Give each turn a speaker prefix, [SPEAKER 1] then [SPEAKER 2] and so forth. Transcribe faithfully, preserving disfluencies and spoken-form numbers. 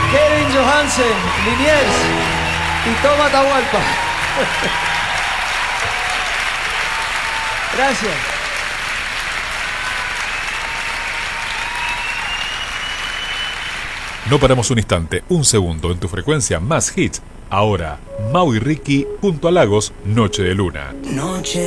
[SPEAKER 1] Kevin Johansen, Liniers y Toma Atahualpa. Gracias.
[SPEAKER 2] No paramos un instante, un segundo en tu frecuencia más hits. Ahora, Mau y Ricky junto a Lagos, Noche de Luna.
[SPEAKER 3] Noche